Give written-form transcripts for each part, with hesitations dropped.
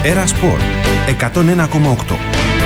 Έρα Σπορ 101,8.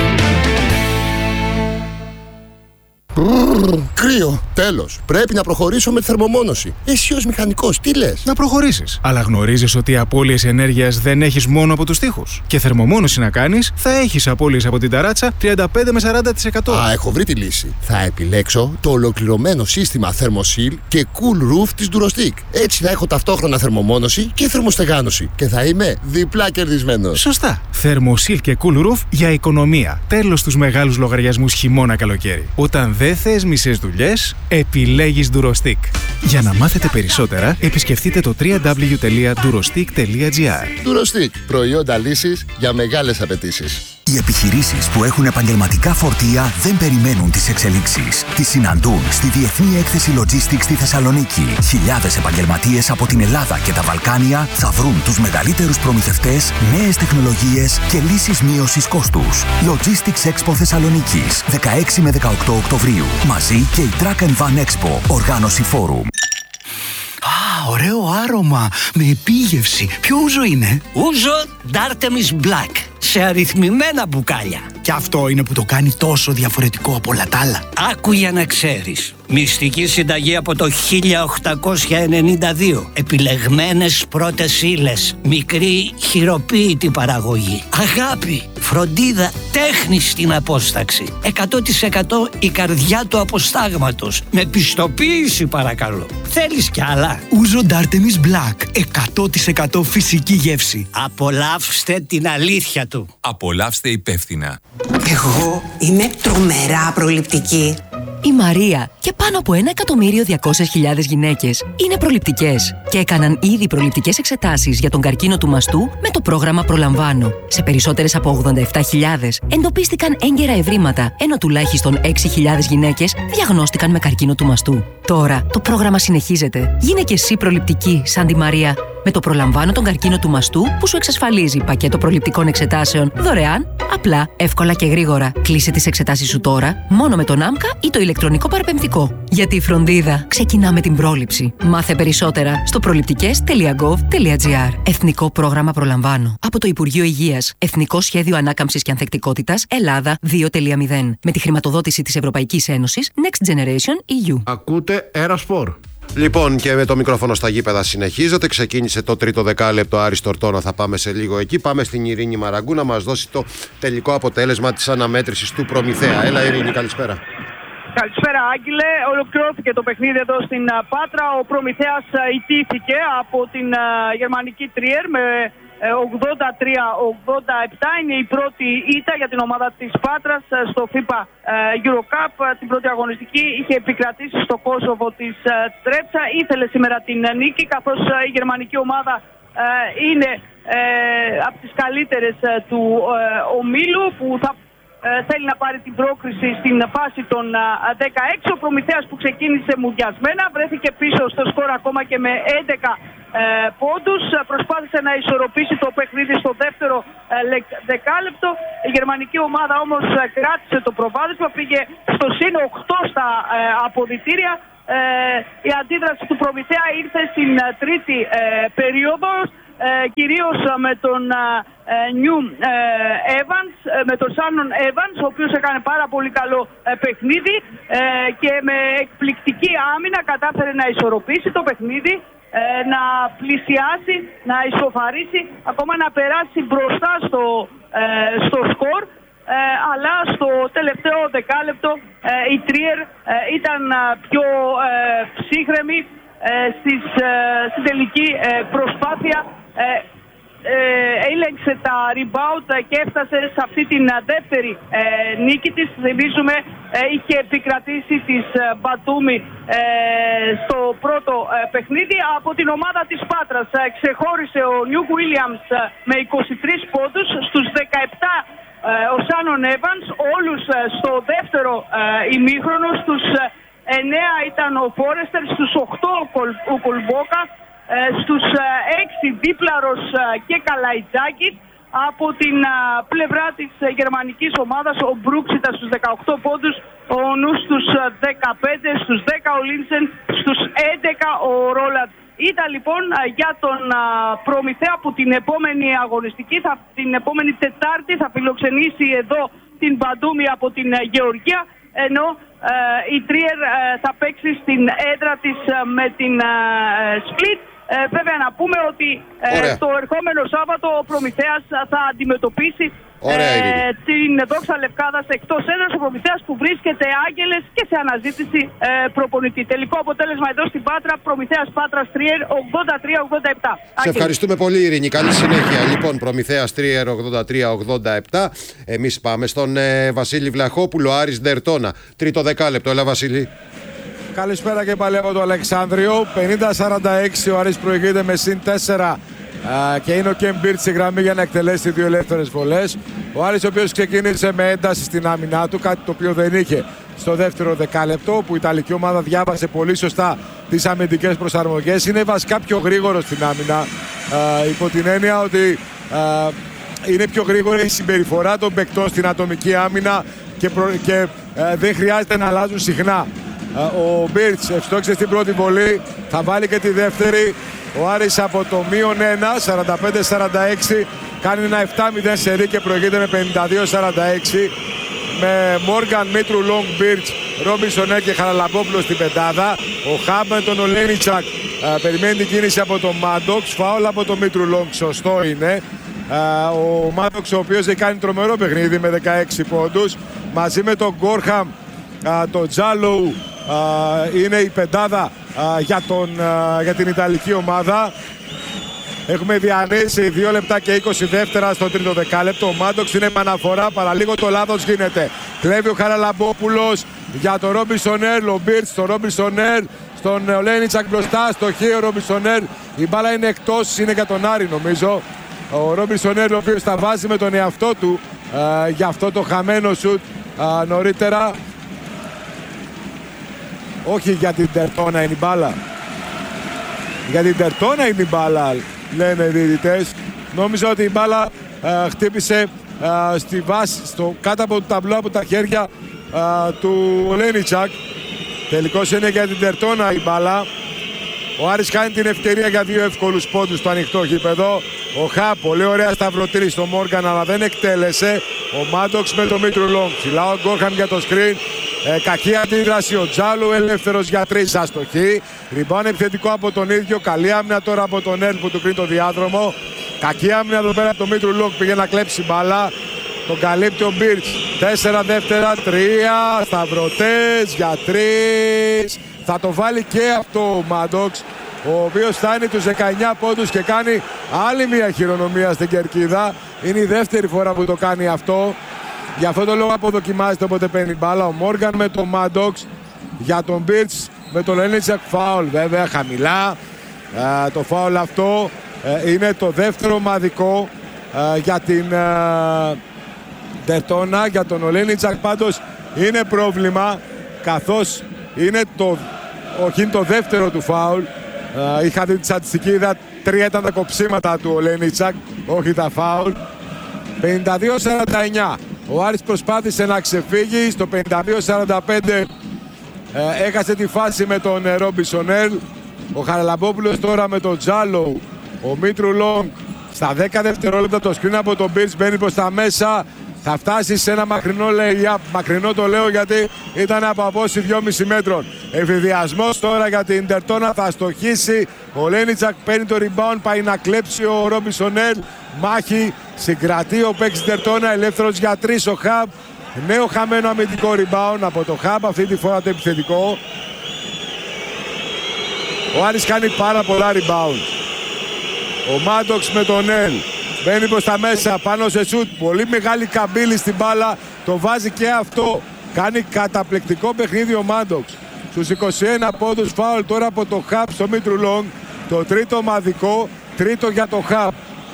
Κρύο. Τέλος. Πρέπει να προχωρήσω με τη θερμομόνωση. Εσύ ως μηχανικός, τι λες? Να προχωρήσεις. Αλλά γνωρίζεις ότι απώλειες ενέργειας δεν έχεις μόνο από τους τοίχους. Και θερμομόνωση να κάνεις, θα έχεις απώλειες από την ταράτσα 35 με 40%. Α, έχω βρει τη λύση. Θα επιλέξω το ολοκληρωμένο σύστημα Thermosil και Cool Roof της Durostic. Έτσι θα έχω ταυτόχρονα θερμομόνωση και θερμοστεγάνωση. Και θα είμαι διπλά κερδισμένος. Σωστά. Thermosil και Cool Roof για οικονομία. Τέλος στους μεγάλους λογαριασμούς χειμώνα-καλοκαίρι. Όταν δεν θες μισές δουλειές, επιλέγεις Durostic. Για να μάθετε περισσότερα, επισκεφτείτε το www.durostic.gr. Durostic. Προϊόντα λύσης για μεγάλες απαιτήσεις. Οι επιχειρήσεις που έχουν επαγγελματικά φορτία δεν περιμένουν τις εξελίξεις. Τις συναντούν στη Διεθνή Έκθεση Logistics στη Θεσσαλονίκη. Χιλιάδες επαγγελματίες από την Ελλάδα και τα Βαλκάνια θα βρουν τους μεγαλύτερους προμηθευτές, νέες τεχνολογίες και λύσεις μείωσης κόστους. Logistics Expo Θεσσαλονίκης, 16 με 18 Οκτωβρίου. Μαζί και η Truck and Van Expo, οργάνωση Φόρουμ. Ωραίο άρωμα, με επίγευση. Ποιο ούζο είναι? Ούζο D'Artemis Black, σε αριθμημένα μπουκάλια. Και αυτό είναι που το κάνει τόσο διαφορετικό από όλα τα άλλα. Άκου για να ξέρεις. Μυστική συνταγή από το 1892. Επιλεγμένες πρώτες ύλες. Μικρή χειροποίητη παραγωγή. Αγάπη, φροντίδα, τέχνη στην απόσταξη. 100% η καρδιά του αποστάγματος. Με πιστοποίηση παρακαλώ. Θέλεις κι άλλα? Ούζο D'Artemis Black. 100% φυσική γεύση. Απολαύστε την αλήθεια του. Απολαύστε υπεύθυνα. Εγώ είμαι τρομερά προληπτική. Η Μαρία και πάνω από 1.200.000 γυναίκες είναι προληπτικές και έκαναν ήδη προληπτικές εξετάσεις για τον καρκίνο του μαστού με το πρόγραμμα Προλαμβάνω. Σε περισσότερες από 87.000 εντοπίστηκαν έγκαιρα ευρήματα, ενώ τουλάχιστον 6.000 γυναίκες διαγνώστηκαν με καρκίνο του μαστού. Τώρα το πρόγραμμα συνεχίζεται. Γίνε και εσύ προληπτική σαν τη Μαρία. Με το Προλαμβάνω τον καρκίνο του μαστού που σου εξασφαλίζει πακέτο προληπτικών εξετάσεων δωρεάν, απλά, εύκολα και γρήγορα. Κλείσε τις εξετάσεις σου τώρα μόνο με τον ΆΜΚΑ ή το ηλεκτρονικό παραπεμφτικό. Γιατί η φροντίδα ξεκινά με την πρόληψη. Μάθε περισσότερα στο προληπτικές.gov.gr. Εθνικό πρόγραμμα Προλαμβάνω. Από το Υπουργείο Υγείας. Εθνικό Σχέδιο Ανάκαμψης και Ανθεκτικότητας Ελλάδα 2.0. Με τη χρηματοδότηση της Ευρωπαϊκής Ένωσης Next Generation EU. Ακούτε Έρα Σπορ. Λοιπόν, και με το μικρόφωνο στα γήπεδα συνεχίζεται. Ξεκίνησε το τρίτο δεκάλεπτο. Άρης Τορτώνα, θα πάμε σε λίγο εκεί. Πάμε στην Ειρήνη Μαραγκού να μας δώσει το τελικό αποτέλεσμα της αναμέτρησης του Προμηθέα. Έλα Ειρήνη, καλησπέρα. Καλησπέρα Άγγελε, ολοκληρώθηκε το παιχνίδι εδώ στην Πάτρα. Ο Προμηθέας ιτήθηκε από την γερμανική Τριέρ με 83-87. Είναι η πρώτη ήττα για την ομάδα της Πάτρας στο FIBA Eurocup. Την πρώτη αγωνιστική είχε επικρατήσει στο Κόσοβο της Τρέτσα. Ήθελε σήμερα την νίκη, καθώς η γερμανική ομάδα είναι από τις καλύτερες του ομίλου, που θα θέλει να πάρει την πρόκριση στην φάση των 16. Ο Προμηθέας, που ξεκίνησε μουδιασμένα, βρέθηκε πίσω στο σκορ ακόμα και με 11 πόντους. Προσπάθησε να ισορροπήσει το παιχνίδι στο δεύτερο δεκάλεπτο. Η γερμανική ομάδα όμως κράτησε το προβάδισμα, πήγε στο συν 8 στα αποδυτήρια. Η αντίδραση του Προμηθέα ήρθε στην τρίτη περίοδο, κυρίως με τον Νιου Evans, με τον Σάνον Evans, ο οποίος έκανε πάρα πολύ καλό παιχνίδι και με εκπληκτική άμυνα κατάφερε να ισορροπήσει το παιχνίδι, να πλησιάσει, να ισοφαρίσει, ακόμα να περάσει μπροστά στο σκορ. Αλλά στο τελευταίο δεκάλεπτο η Τριέρ ήταν πιο ψύχρεμη στην τελική προσπάθεια. Έλεξε τα rebound και έφτασε σε αυτή την δεύτερη νίκη της. Θυμίζουμε, είχε επικρατήσει της Μπατούμι στο πρώτο παιχνίδι. Από την ομάδα της Πάτρας ξεχώρισε ο Νιου Βίλιαμς με 23 πόντους, στους 17 ο Σάνον Evans, όλους στο δεύτερο ημίχρονο. Στους 9 ήταν ο Φόρεστερ, στους 8 ο Κολμπόκα, στους 6 Δίπλαρος και Καλαϊτζάκη. Από την πλευρά της γερμανικής ομάδας ο Μπρούξ ήταν στους 18 πόντους, ο Νους στους 15, στους 10 ο Λίνσεν, στους 11 ο Ρόλαντ Ήταν λοιπόν για τον Προμηθέα που την επόμενη αγωνιστική, την επόμενη Τετάρτη θα φιλοξενήσει εδώ την Μπαντούμη από την Γεωργία, ενώ η Τρίερ θα παίξει στην έδρα της με την Split. Βέβαια να πούμε ότι το ερχόμενο Σάββατο ο Προμηθέας θα αντιμετωπίσει την Δόξα Λευκάδας εκτός έδρας. Ο Προμηθέας που βρίσκεται άγγελες και σε αναζήτηση προπονητή. Τελικό αποτέλεσμα εδώ στην Πάτρα, Προμηθέας Πάτρας Τρίερ 83-87. Σε ευχαριστούμε πολύ, Ειρήνη, καλή συνέχεια. Λοιπόν, Προμηθέας Τρίερ 83-87. Εμείς πάμε στον Βασίλη Βλαχόπουλο, Άρης Ντερτώνα. Τρίτο δεκάλεπτο, έλα Βασίλη. Καλησπέρα και πάλι από το Αλεξάνδριο. 50-46 ο Άρης προηγείται με συν 4 και είναι ο Κεμ Μπίρτς στη γραμμή για να εκτελέσει 2 ελεύθερες βολές. Ο Άρης ο οποίος ξεκίνησε με ένταση στην άμυνά του, κάτι το οποίο δεν είχε στο δεύτερο δεκάλεπτο, που η Ιταλική ομάδα διάβασε πολύ σωστά τις αμυντικές προσαρμογές. Είναι βασικά πιο γρήγορο στην άμυνα, υπό την έννοια ότι είναι πιο γρήγορη η συμπεριφορά των παικτών στην ατομική άμυνα και δεν χρειάζεται να αλλάζουν συχνά. Ο Μπίρτς ευστόχισε στην πρώτη βολή, θα βάλει και τη δεύτερη. Ο Άρης από το μείον 1, 45-46, κάνει ένα 7-0 σερί και προηγείται με 52-46. Με Μόργαν, Μήτρου, Λόγκ, Μπίρτς, Ρόμπινσον και Χαραλαμπόπουλο στην πεντάδα. Ο Χάμπ με τον Ολένιτσακ περιμένει την κίνηση από τον Μάντοξ. Φάουλ από τον Μήτρου Λόγκ, σωστό είναι. Ο Μάντοξ ο οποίος έχει κάνει τρομερό παιχνίδι με 16 πόντους. Μαζί με τον Γκόρχαμ, τον Τζάλοου, είναι η πεντάδα για την Ιταλική ομάδα. Έχουμε διανύσει 2 λεπτά και 20 δεύτερα στο τρίτο δεκάλεπτο. Ο Μάντοξ είναι με αναφορά, παραλίγο το λάθος γίνεται. Κλέβει ο Χαραλαμπόπουλος για τον Ρόμπινσον, ο Μπίρτς στον Ρόμπινσον, στον Ολένιτσακ μπροστά, στο χείο Ρόμπινσον. Η μπάλα είναι εκτός, είναι για τον Άρη νομίζω. Ο Ρόμπινσον ο οποίος τα βάζει με τον εαυτό του για αυτό το χαμένο σουτ νωρίτερα. Όχι για την Ντερτώνα είναι η μπάλα. Για την Ντερτώνα είναι η μπάλα, λένε οι διαιτητές. Νόμιζα ότι η μπάλα χτύπησε στη βάση, κάτω από το ταμπλό από τα χέρια του Ολένιτσακ. Τελικώς είναι για την Ντερτώνα η μπάλα. Ο Άρης κάνει την ευκαιρία για 2 εύκολους πόντους στο ανοιχτό γήπεδο. Ο Χα, πολύ ωραία σταυρωτήρι στο Μόργαν, αλλά δεν εκτέλεσε. Ο Μάντοξ με τον Μήτρου Λόγκ. Ψηλά ο Γκόρχαμ για το σκριν. Κακή αντίδραση ο Τζάλου, ελεύθερος για 3, αστοχή. Ριμπάουν επιθετικό από τον ίδιο. Καλή άμυνα τώρα από τον Ελ που του κρίνει το διάδρομο. Κακή άμυνα εδώ πέρα από τον Μήτρου Λόγκ, πήγε να κλέψει μπάλα. Τον καλύπτει ο Μπίρτς. 4 δεύτερα, 3. Σταυρωτές για 3. Θα το βάλει και αυτό ο Μάντοξ, ο οποίος φτάνει τους 19 πόντους και κάνει άλλη μια χειρονομία στην κερκίδα. Είναι η δεύτερη φορά που το κάνει αυτό. Γι' αυτό το λόγο αποδοκιμάζεται όποτε παίρνει μπάλα. Ο Μόργαν με τον Μάντοξ, για τον Μπίρτς με τον Ολένιτσακ, φάουλ βέβαια χαμηλά. Το φάουλ αυτό είναι το δεύτερο ομαδικό για την Ντερτώνα. Για τον Ολένιτσακ πάντως είναι πρόβλημα, καθώς είναι όχι είναι το δεύτερο του φάουλ. Είχα δει τη στατιστική, είδα 3 ήταν τα κοψίματα του Ολένιτσακ, όχι τα φάουλ. 52-49. Ο Άρης προσπάθησε να ξεφύγει. Στο 52-45 έχασε τη φάση με τον Ρόμπινσον. Ο Χαραλαμπόπουλος τώρα με τον Τζάλο. Ο Μήτρου Λόγκ στα 10 δευτερόλεπτα το σκριν από τον Μπίρτς μπαίνει προς τα μέσα. Θα φτάσει σε ένα μακρινό lay-up. Μακρινό το λέω γιατί ήταν από απόσταση 2,5 μέτρων. Εφηδιασμός τώρα για την Ντερτώνα, θα στοχίσει. Ο Λένιτσακ παίρνει το rebound, πάει να κλέψει ο Ρόμπινσον. Μάχη, συγκρατεί ο παίκτης Ντερτώνα, ελεύθερος για 3 ο Χαμπ. Νέο χαμένο αμυντικό rebound από το Χαμπ, αυτή τη φορά το επιθετικό. Ο Άρης κάνει πάρα πολλά rebound. Ο Μάντοξ με τον Ελ. Μπαίνει προς τα μέσα, πάνω σε σουτ. Πολύ μεγάλη καμπύλη στην μπάλα. Το βάζει και αυτό. Κάνει καταπληκτικό παιχνίδι ο Μάντοξ. Στους 21 πόντους, φάουλ τώρα από το Χαμπ στο Μήτρου Λόγκ. Το τρίτο ομαδικό, τρίτο για το Χαμπ.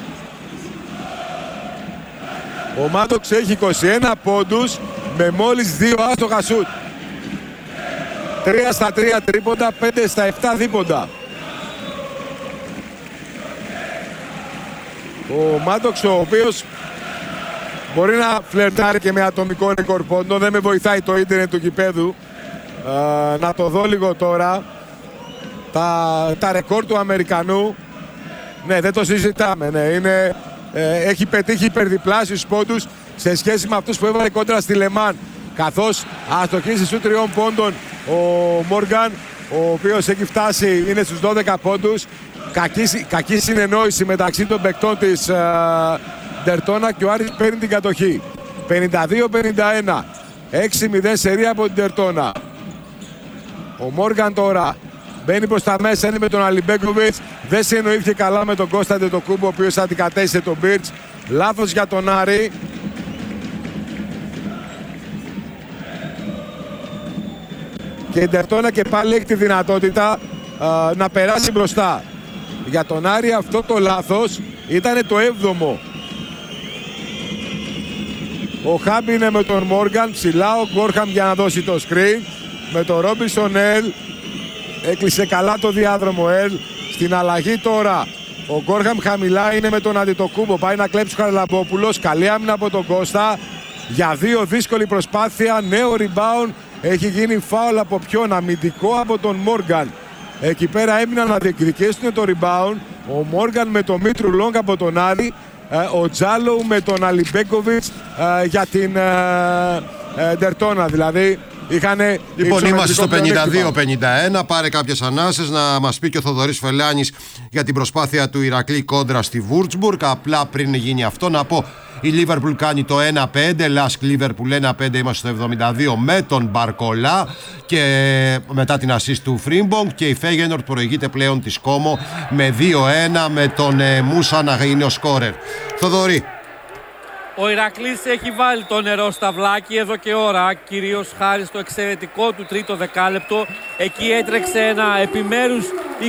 Ο Μάντοξ έχει 21 πόντους με μόλις 2 άστοχα σουτ. 3 στα 3 τρίποντα, 5 στα 7 δίποντα. Ο Μάντοξ, ο οποίος μπορεί να φλερτάρει και με ατομικό ρεκόρ πόντων. Δεν με βοηθάει το ίντερνετ του γηπέδου. Να το δω λίγο τώρα. τα ρεκόρ του Αμερικανού. Ναι, δεν το συζητάμε. Ναι. Έχει πετύχει υπερδιπλάσιους πόντους σε σχέση με αυτούς που έβαλε κόντρα στη Λεμάν. Καθώς αστοχήσει στους 3 πόντων ο Μόργαν, ο οποίος έχει φτάσει, είναι στους 12 πόντους. Κακή συνεννόηση μεταξύ των παικτών της Ντερτόνα και ο Άρης παίρνει την κατοχή. 52-51. 6-0 σερί από την Ντερτόνα. Ο Μόργαν τώρα μπαίνει προς τα μέσα, είναι με τον Αλιμπέκοβιτς. Δεν συνεννοήθηκε καλά με τον Κώστα Αντετοκούμπο, ο οποίος αντικατέστησε τον Μπίρτς. Λάθος για τον Άρη. Και η Ντερτόνα και πάλι έχει τη δυνατότητα να περάσει μπροστά. Για τον Άρη αυτό το λάθος ήταν το 7ο. Ο Χάμπ είναι με τον Μόργαν, ψηλά ο Γκόρχαμ για να δώσει το screen. Με τον Ρόμπινσον Ελ, έκλεισε καλά το διάδρομο Ελ. Στην αλλαγή τώρα ο Γκόρχαμ χαμηλά είναι με τον Αντιτοκούμπο. Πάει να κλέψει ο Χαραλαμπόπουλος, καλή άμυνα από τον Κώστα. Για 2 δύσκολη προσπάθεια, νέο rebound. Έχει γίνει φάουλ από ποιον? Αμυντικό από τον Μόργαν. Εκεί πέρα έμειναν να διεκδικήσουν το rebound. Ο Μόργαν με τον Μήτρου Λόγκ από τον Άρη. Ο Τζάλοου με τον Αλιμπέκοβιτς για την Ντερτόνα. Δηλαδή λοιπόν, είμαστε στο 52-51. Πάρε κάποιες ανάσες να μας πει και ο Θοδωρής Φελάνης για την προσπάθεια του Ηρακλή κόντρα στη Βούρτσμπουργκ. Απλά πριν γίνει αυτό να πω, η Λίβερπουλ κάνει το 1-5. Λάσκ Λίβερπουλ 1-5, είμαστε στο 72 με τον Μπαρκολά και μετά την assist του Φρίμπονγκ. Και η Φέγενορτ προηγείται πλέον τη Κόμο με 2-1 με τον Μούσα να είναι ο σκόρερ. Θοδωρή. Ο Ηρακλής έχει βάλει το νερό στα βλάκι εδώ και ώρα, κυρίως χάρη στο εξαιρετικό του τρίτο δεκάλεπτο. Εκεί έτρεξε ένα επιμέρους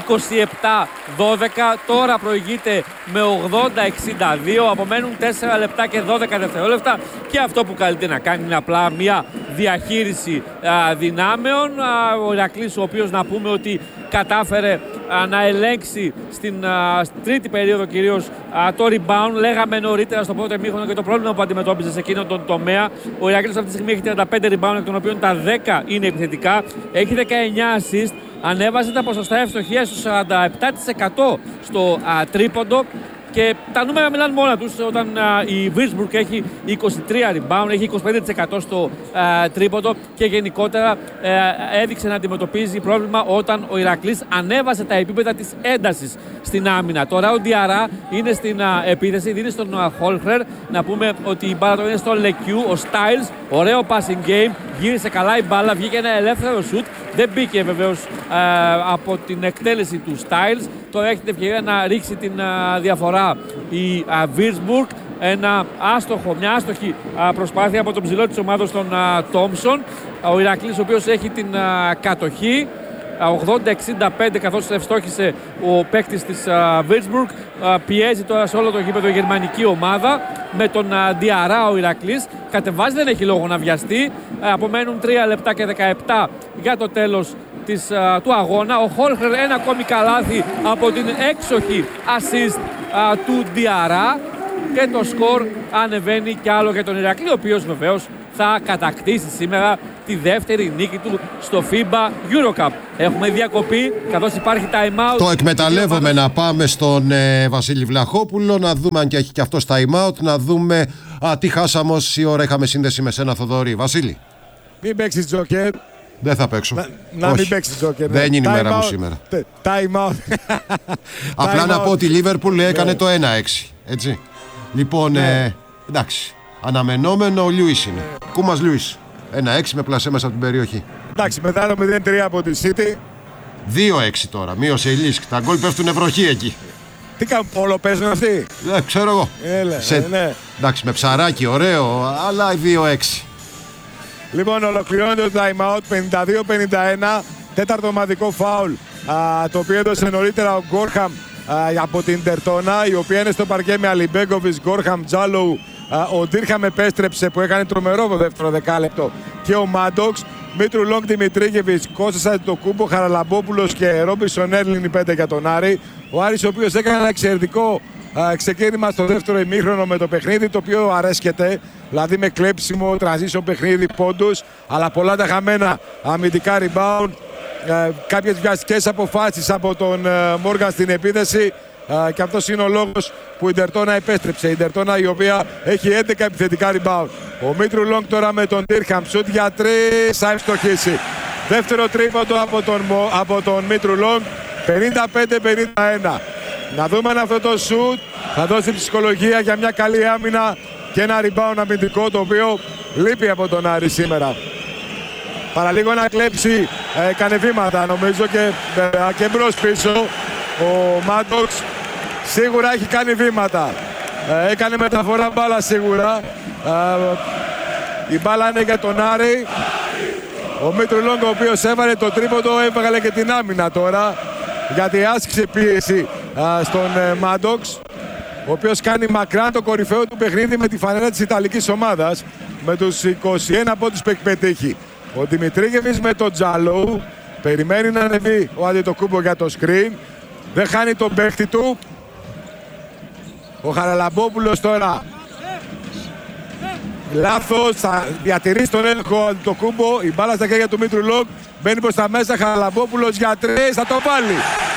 27-12, τώρα προηγείται με 80-62, απομένουν 4 λεπτά και 12 δευτερόλεπτα και αυτό που καλείται να κάνει είναι απλά μια διαχείριση δυνάμεων. Ο Ηρακλής, ο οποίος να πούμε ότι κατάφερε να ελέγξει στην τρίτη περίοδο κυρίως το rebound. Λέγαμε νωρίτερα στο πρώτο ημίχρονο και το πρόβλημα που αντιμετώπιζε σε εκείνον τον τομέα. Ο Ηρακλής αυτή τη στιγμή έχει 35 rebound, εκ των οποίων τα 10 είναι επιθετικά. Έχει 19 assist. Ανέβασε τα ποσοστά ευστοχίας στο 47% στο τρίποντο. Και τα νούμερα μιλάνε μόνα τους όταν η Würzburg έχει 23 rebound, έχει 25% στο τρίποντο και γενικότερα έδειξε να αντιμετωπίζει πρόβλημα όταν ο Ηρακλής ανέβασε τα επίπεδα της έντασης στην άμυνα. Τώρα ο Διαρά είναι στην επίθεση, δίνει στον Χόλχρερ. Να πούμε ότι η μπάλα τώρα είναι στο Λεκιού, ο Styles, ωραίο passing game, γύρισε καλά η μπάλα, βγήκε ένα ελεύθερο shoot. Δεν μπήκε βεβαίως από την εκτέλεση του Styles. Τώρα έχει την ευκαιρία να ρίξει την διαφορά η Würzburg. Μια άστοχη προσπάθεια από τον ψηλό της ομάδος των Τόμψον. Ο Ηρακλής, ο οποίος έχει την κατοχή 80-65, καθώς ευστόχησε ο παίκτης της Würzburg. Πιέζει τώρα σε όλο το γήπεδο η γερμανική ομάδα με τον Διαρά. Ο Ηρακλής κατεβάζει, δεν έχει λόγο να βιαστεί. Απομένουν 3 λεπτά και 17 για το τέλος του αγώνα. Ο Χόλχρερ ένα ακόμη καλάθι από την έξοχη assist του Διαρά και το σκορ ανεβαίνει κι άλλο για τον Ηρακλή, ο οποίος βεβαίως θα κατακτήσει σήμερα τη δεύτερη νίκη του στο FIBA EuroCup. Έχουμε διακοπή καθώς υπάρχει time out. Το εκμεταλλεύομαι να πάμε στον Βασίλη Βλαχόπουλο, να δούμε αν και έχει και αυτός time out, να δούμε τι χάσαμε όση ώρα είχαμε σύνδεση με σένα, Θοδωρή. Βασίλη. Μην παίξεις τζόκερ. Δεν θα παίξω. Να μην παίξεις τζόκερ. Δεν είναι η μέρα μου σήμερα. Time out. Απλά να πω ότι η Λίβερπουλ έκανε το 1-6. Έτσι. Λοιπόν, εντάξει. Αναμενόμενο ο Λιούις είναι. Κούμας Λιούις. 1-6 με πλασέ μέσα από την περιοχή. Εντάξει, μετά το 0-3 από τη City. 2-6 τώρα. Μείωσε η Λίσκ. Τα γκολ πέφτουν βροχή εκεί. Τι κάνουν, όλο παίζουν αυτοί. Ξέρω εγώ. Ναι. Εντάξει, με ψαράκι, ωραίο, αλλά 2-6. Λοιπόν, ολοκληρώνεται το time out. 52-51. Τέταρτο ομαδικό φάουλ. Το οποίο έδωσε νωρίτερα ο Γκόρχαμ από την Ντερτόνα, η οποία είναι στο παρκέ με Αλιμπέγκοβιτς, Γκόρχαμ, Τζάλοου. Ο Ντίρχαμ επέστρεψε που έκανε τρομερό δεύτερο δεκάλεπτο και ο Μάντοξ. Μήτρου Λόγκ, Δημητρίγεβιτς, Κώστας Αντιτοκούμπο, Χαραλαμπόπουλος και Ρόμπινσον Έρλιν οι 5 για τον Άρη. Ο Άρης, ο οποίος έκανε ένα εξαιρετικό ξεκίνημα στο δεύτερο ημίχρονο με το παιχνίδι, το οποίο αρέσκεται, δηλαδή με κλέψιμο, transition παιχνίδι, πόντους, αλλά πολλά τα χαμένα αμυντικά rebound. κάποιες βιαστικές αποφάσεις από τον Μόργαν στην επίθεση. Και αυτός είναι ο λόγος που η Ντερτόνα επέστρεψε. Η Ντερτόνα η οποία έχει 11 επιθετικά rebound. Ο Μίτρου Λόγκ τώρα με τον Ντίρχαμ. Σουτ για 3, θα ευστοχίσει. Δεύτερο τρίποντο από τον Μίτρου Λόγκ. 55-51. Να δούμε αν αυτό το σουτ θα δώσει ψυχολογία για μια καλή άμυνα και ένα rebound αμυντικό, το οποίο λείπει από τον Άρη σήμερα. Παραλίγο να κλέψει, έκανε βήματα νομίζω και μπρος πίσω. Ο Μάντοξ σίγουρα έχει κάνει βήματα. Έκανε μεταφορά μπάλα σίγουρα. Η μπάλα είναι για τον Άρη. Ο Μίτρου Λόγκ, ο οποίος έβαλε το τρίποντο, έβγαλε και την άμυνα τώρα, γιατί άσκησε πίεση στον Μάντοξ, ο οποίος κάνει μακράν το κορυφαίο του παιχνίδι με τη φανέλα της Ιταλικής ομάδας, με τους 21 πόντους που έχει πετύχει. Ο Δημητρίγεβιτς με τον Τζαλόου περιμένει να ανεβεί ο Αντετοκούμπο για το screen. Δεν χάνει τον παίχτη του. Ο Χαραλαμπόπουλος τώρα λάθος, θα διατηρήσει τον έλεγχο ο Αντετοκούμπο. Η μπάλα στα χέρια του Μίτρου Λόγκ. Μπαίνει προς τα μέσα, Χαραλαμπόπουλος για 3, θα το βάλει.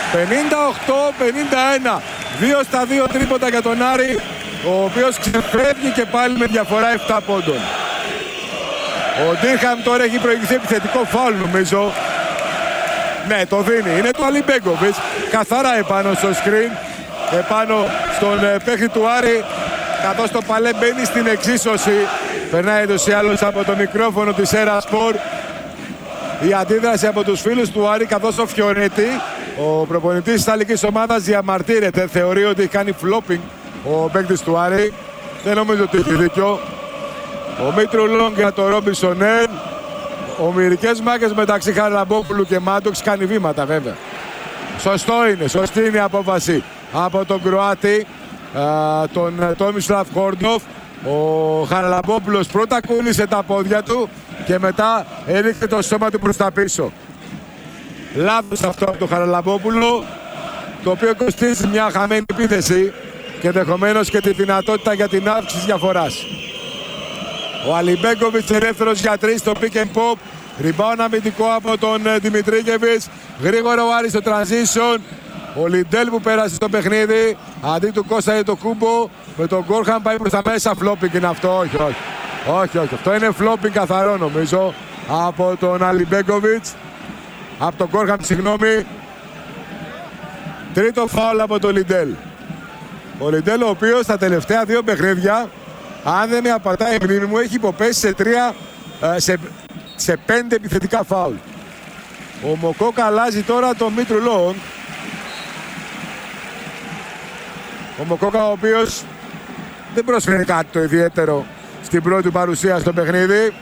58-51. 2 στα 2 τρίποτα για τον Άρη, ο οποίος ξεφεύγει και πάλι με διαφορά 7 πόντων. Ο Ντίρχαμ τώρα έχει προηγηθεί επιθετικό φάουλ νομίζω. Ναι, το δίνει. Είναι του Αλιμπέγκοβιτς. Καθαρά επάνω στο screen. Επάνω στον παίχτη του Άρη. Καθώς το παλέ μπαίνει στην εξίσωση. Περνάει εντός ή άλλως από το μικρόφωνο της Έρα Σπορ η αντίδραση από τους φίλους του Άρη, καθώς ο Φιωρέτη, ο προπονητής της Ιταλικής ομάδας, διαμαρτύρεται. Θεωρεί ότι έχει κάνει flopping ο παίκτης του Άρη. Δεν νομίζω ότι έχει δίκιο. Ο Μίτρου Λόγκ για το Ρόμπινσον Ελ. Ομηρικές μάχες μεταξύ Χαραλαμπόπουλου και Μάντοξ, κάνει βήματα βέβαια. Σωστό είναι, σωστή είναι η απόφαση από τον Κροάτη, τον Τόμισλαβ Χόρντοφ. Ο Χαραλαμπόπουλος πρώτα κούνησε τα πόδια του και μετά έριξε το σώμα του προς τα πίσω. Λάθος αυτό από τον Χαραλαμπόπουλο, το οποίο κοστίζει μια χαμένη επίθεση και ενδεχομένως και τη δυνατότητα για την αύξηση διαφοράς. Ο Αλιμπέγκοβιτς ελεύθερος για 3 στο pick and pop. Rebound αμυντικό από τον Δημητρίγεβιτς. Γρήγορα ο Άρης στο transition. Ο Λιντέλ που πέρασε στο παιχνίδι αντί του Κώστα Αντετοκούμπο. Με τον Γκόρχαμ πάει προς τα μέσα. Flopping είναι αυτό, όχι. Αυτό είναι flopping καθαρό νομίζω από τον Αλιμπέγκοβιτς. Από τον Γκόρχαμ, συγγνώμη. Τρίτο φάουλ από τον Λιντέλ. Ο Λιντέλ, ο οποίος στα τελευταία 2 παιχνίδια, αν δεν με απατάει η μνήμη μου, έχει υποπέσει σε 5 επιθετικά φάουλ. Ο Μοκόκα αλλάζει τώρα τον Μίτρου Λόγκ. Ο Μοκόκα, ο οποίος δεν προσφέρει κάτι το ιδιαίτερο στην πρώτη του παρουσία στο παιχνίδι.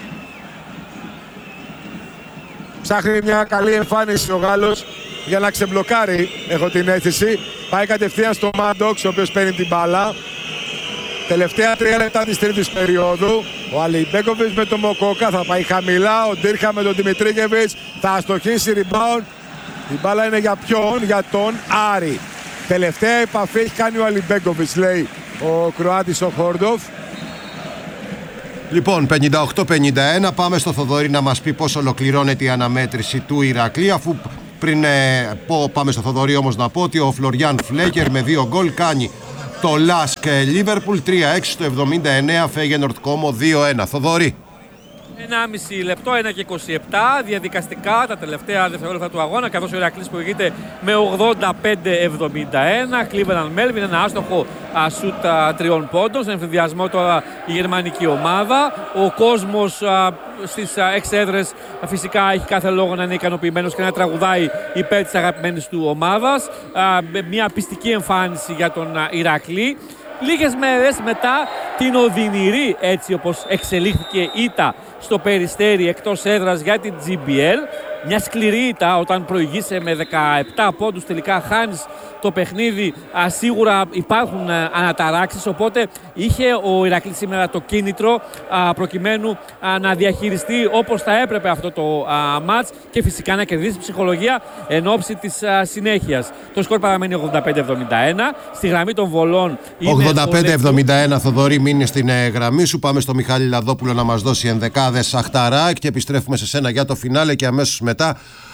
Ψάχνει μια καλή εμφάνιση ο Γάλλος για να ξεμπλοκάρει, έχω την αίσθηση. Πάει κατευθείαν στο Μάντοξ, ο οποίος παίρνει την μπάλα. Τελευταία 3 λεπτά της τρίτης περίοδου. Ο Αλιμπέγκοβιτς με τον Μοκόκα θα πάει χαμηλά. Ο Ντίρχα με τον Δημητρίγεβιτς θα αστοχίσει rebound. Η μπάλα είναι για ποιον? Για τον Άρη. Τελευταία επαφή έχει κάνει ο Αλιμπέγκοβιτς, λέει ο Κροάτης ο Χόρντοφ. Λοιπόν, 58-51. Πάμε στο Θοδωρή να μας πει πώς ολοκληρώνεται η αναμέτρηση του Ηρακλή. Αφού πριν πάμε στο Θοδωρή όμως να πω ότι ο Φλωριάν Φλέκερ με 2 γκολ κάνει το Λάσκ Λίβερπουλ 3-6 στο 79, Φέγενορτ Κόμο 2-1. Θοδωρή. 1,5 λεπτό, 1 και 27 διαδικαστικά τα τελευταία δευτερόλεπτα του αγώνα, καθώς ο Ηρακλής προηγείται με 85-71. Cleveland Melvin, ένα άστοχο σουτ 3 πόντων. Στον εμφυδιασμό τώρα η γερμανική ομάδα. Ο κόσμος στις 6 έδρες φυσικά έχει κάθε λόγο να είναι ικανοποιημένος και να τραγουδάει υπέρ της αγαπημένης του ομάδας. Μια πιστική εμφάνιση για τον Ηρακλή. Λίγες μέρες μετά την οδυνηρή, έτσι όπως εξελίχθηκε, ήττα στο Περιστέρι εκτός έδρας για την GBL. Μια σκληρή ήττα όταν προηγείσαι με 17 πόντους, τελικά χάνεις το παιχνίδι. Σίγουρα υπάρχουν αναταράξεις, οπότε είχε ο Ηρακλής σήμερα το κίνητρο προκειμένου να διαχειριστεί όπως θα έπρεπε αυτό το μάτς και φυσικά να κερδίσει ψυχολογία εν ώψη της συνέχειας. Το σκορ παραμένει 85-71. Στη γραμμή των βολών 85-71. Θοδωρή, μείνει στην γραμμή σου. Πάμε στο Μιχάλη Λαδόπουλο να μας δώσει ενδεκάδες Αχταράκ και επιστρέφουμε σε σένα για το φινάλε και αμέσως μετά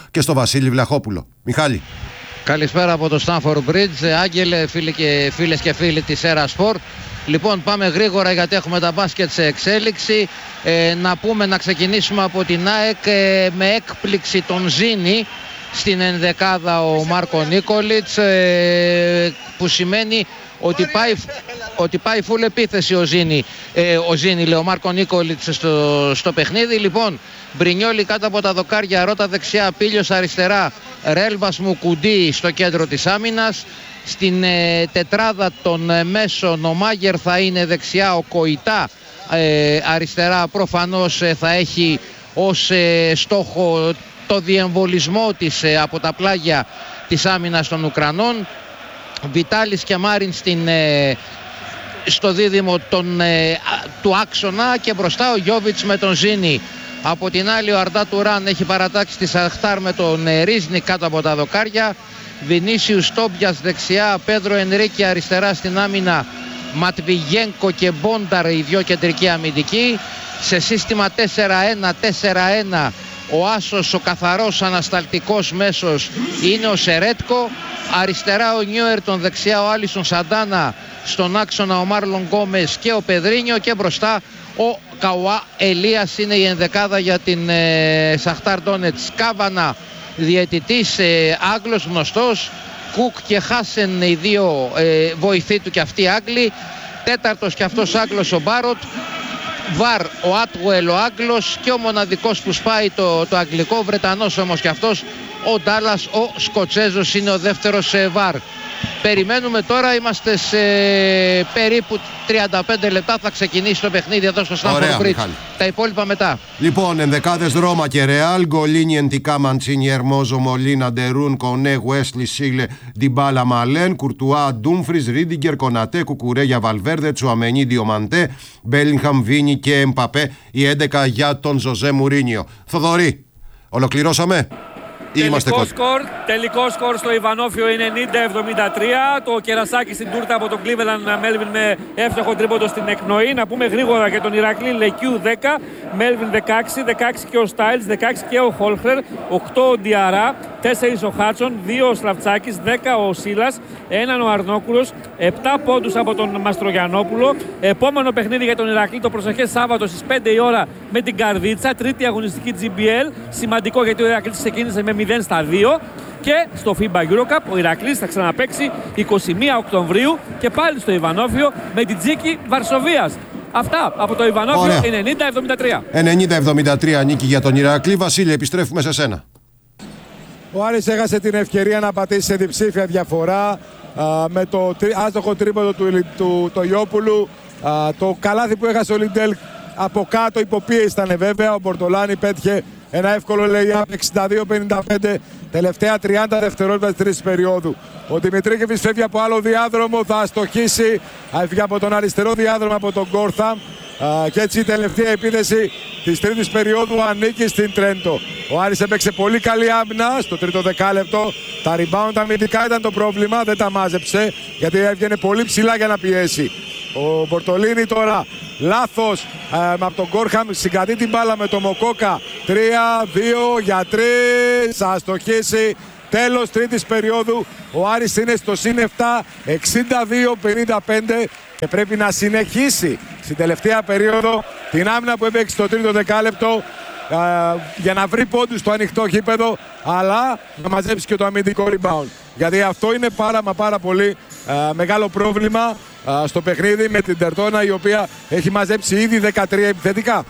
και στο Βασίλη Βλαχόπουλο. Μιχάλη. Καλησπέρα από το Stamford Bridge. Άγγελε, φίλες και φίλοι της Era Sport. Λοιπόν, πάμε γρήγορα γιατί έχουμε τα μπάσκετ σε εξέλιξη. Να ξεκινήσουμε από την ΑΕΚ με έκπληξη τον Ζήνη στην ενδεκάδα ο Μάρκο Νίκολιτς, που σημαίνει ότι πάει full επίθεση ο Ζήνη, λέει ο Μάρκο Νίκολιτς στο παιχνίδι. Λοιπόν, Μπρινιόλι κάτω από τα δοκάρια, Ρώτα δεξιά, Πίλιος αριστερά, Ρέλβας Μουκουντή στο κέντρο της άμυνας. Στην τετράδα των μέσων ο Μάγερ θα είναι δεξιά, ο Κοϊτά αριστερά προφανώς θα έχει ως στόχο το διεμβολισμό της από τα πλάγια της άμυνας των Ουκρανών. Βιτάλης και Μάριν στο δίδυμο του άξονα και μπροστά ο Γιόβιτς με τον Ζήνη. Από την άλλη ο Αρντά Τουράν έχει παρατάξει τη Σαχτάρ με τον Ρίζνη κάτω από τα δοκάρια. Βινίσιους Τόμπιας δεξιά, Πέδρο Ενρίκη αριστερά στην άμυνα, Ματβιγένκο και Μπόνταρ οι δυο κεντρικοί αμυντικοί. Σε σύστημα 4-1-4-1 ο άσος, ο καθαρός ανασταλτικός μέσος είναι ο Σερέτκο. Αριστερά ο Νιούερτον, δεξιά ο Άλισον Σαντάνα, στον άξονα ο Μάρλον Γκόμες και ο Πεδρίνιο και μπροστά ο Καουά Ελίας είναι η ενδεκάδα για την Σαχτάρ Ντόνετς. Κάβανα διαιτητής, Άγγλος γνωστός, Κουκ και Χάσεν οι δύο βοηθοί του και αυτοί Άγγλοι. Τέταρτος και αυτός Άγγλος ο Μπάροτ. Βαρ ο Άτουελ ο Άγγλος και ο μοναδικός που σπάει το αγγλικό, Βρετανός όμως και αυτός, ο Ντάλλας ο Σκοτσέζος είναι ο δεύτερος Βαρ. Περιμένουμε τώρα, είμαστε σε περίπου 35 λεπτά, θα ξεκινήσει το παιχνίδι εδώ στο Stamford Bridge. Τα υπόλοιπα μετά. Λοιπόν, ενδεκάδες Ρώμα και Ρεάλ, Γκολίνι, Εντικά, Μαντσίνι, Ερμόζο, Μολίνα, Ντερούν, Κονέ, Γουέσλι, Σίλε, Ντιμπάλα, Μαλέν, Κουρτουά, Ντούμφρις, Ρίντιγκερ, Κονατέ, Κουκουρέγια, Βαλβέρδε, Τσουαμενί, Διομαντέ, Μπέλιγχαμ, Βίνι και Εμπαπέ, η 11 για τον Ζωζέ Μουρίνιο. Θοδωρή, ολοκληρώσαμε. Τελικό σκορ στο Ιβανόφιο είναι 90-73. Το κερασάκι στην τούρτα από τον Cleveland Melvin με εύστοχο τρίποντο στην εκνοή. Να πούμε γρήγορα για τον Ηρακλή, Λεκιού 10, Melvin 16, 16 και ο Στάιλς, 16 και ο Χόλχερ, 8 ο Ντιαρά, 4 ο Χάτσον, 2 ο Σλαβτσάκης, 10 ο Σίλας, 1 ο Αρνόκουλος, 7 πόντους από τον Μαστρογιαννόπουλο. Επόμενο παιχνίδι για τον Ηρακλή το προσεχές Σάββατο στις 5 η ώρα με την Καρδίτσα, τρίτη αγωνιστική GBL. Σημαντικό γιατί ο Ηρακλής ξεκίνησε με 0-2 και στο FIBA Eurocup ο Ηρακλής θα ξαναπαίξει 21 Οκτωβρίου και πάλι στο Ιβανόφιο με την Τζίκη Βαρσοβίας. Αυτά από το Ιβανόφιο. 90-73. 90-73 νίκη για τον Ηρακλή. Βασίλη, επιστρέφουμε σε σένα. Ο Άρης έχασε την ευκαιρία να πατήσει σε διψήφια διαφορά με το άστοχο τρίποντο του Ιόπουλου. Το καλάθι που έχασε ο Λιντέλ από κάτω υποπίεση ήταν βέβαια. Ο Μπορτολάνη πέτυχε ένα εύκολο lay-up 62-55, τελευταία 30 δευτερόλεπτα της τρίτης περίοδου. Ο Δημητρίκεβιτς φεύγει από άλλο διάδρομο, θα αστοχίσει, έφυγε από τον αριστερό διάδρομο από τον Γκόρθαμ και έτσι η τελευταία επίθεση της τρίτης περίοδου ανήκει στην Τρέντο. Ο Άρης έπαιξε πολύ καλή άμυνα στο τρίτο δεκάλεπτο. Τα rebound αμυντικά ήταν το πρόβλημα, δεν τα μάζεψε γιατί έβγαινε πολύ ψηλά για να πιέσει. Ο Μπορτολίνη τώρα λάθος από τον Γκόρχαμ, συγκρατεί την μπάλα με το Μοκόκα. 3-2 για 3, θα αστοχίσει. Τέλος τρίτης περίοδου, ο Άρης είναι στο συν 7, 62-55 και πρέπει να συνεχίσει στην τελευταία περίοδο την άμυνα που έπαιξε στο τρίτο δεκάλεπτο για να βρει πόντους στο ανοιχτό γήπεδο, αλλά να μαζέψει και το αμυντικό rebound. Γιατί αυτό είναι πάρα πολύ μεγάλο πρόβλημα στο παιχνίδι με την Τερτόνα, η οποία έχει μαζέψει ήδη 13 επιθετικά.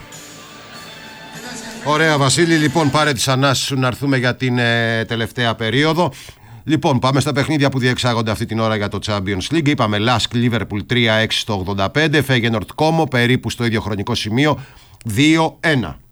Ωραία Βασίλη, λοιπόν πάρε τις ανάσεις σου να έρθουμε για την τελευταία περίοδο. Λοιπόν, πάμε στα παιχνίδια που διεξάγονται αυτή την ώρα για το Champions League. Είπαμε Lask Liverpool 3-6 στο 85, Feyenoord Como περίπου στο ίδιο χρονικό σημείο 2-1.